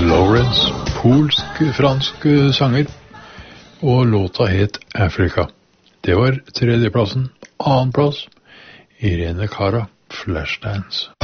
Lawrence, polsk-fransk sanger, og låta het Africa. Det var tredjeplassen. Annenplass, Irene Cara, Flashdance.